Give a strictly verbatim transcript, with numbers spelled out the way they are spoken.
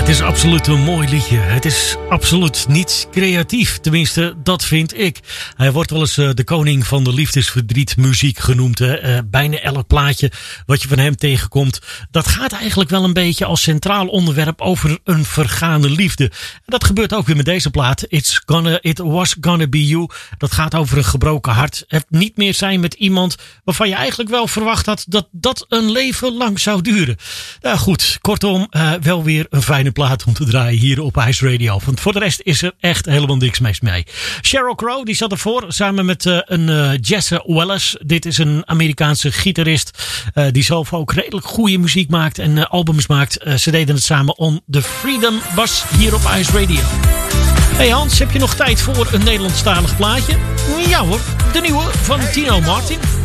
Het is absoluut een mooi liedje. Het is absoluut niet creatief. Tenminste, dat vind ik. Hij wordt wel eens uh, de koning van de liefdesverdriet muziek genoemd. Hè? Uh, bijna elk plaatje wat je van hem tegenkomt, dat gaat eigenlijk wel een beetje als centraal onderwerp over een vergane liefde. En dat gebeurt ook weer met deze plaat. It's gonna, it was gonna be you. Dat gaat over een gebroken hart. Het niet meer zijn met iemand waarvan je eigenlijk wel verwacht had dat dat een leven lang zou duren. Nou goed, kortom, uh, wel weer een fijne plaat om te draaien hier op Ice Radio. Want voor de rest is er echt helemaal niks mis mee. Sheryl Crow, die zat ervoor samen met uh, een uh, Jesse Wallace. Dit is een Amerikaanse gitarist uh, die zelf ook redelijk goede muziek maakt en uh, albums maakt. Uh, ze deden het samen on The Freedom Bus hier op Ice Radio. Hey Hans, heb je nog tijd voor een Nederlandstalig plaatje? Ja hoor, de nieuwe van Tino Martin.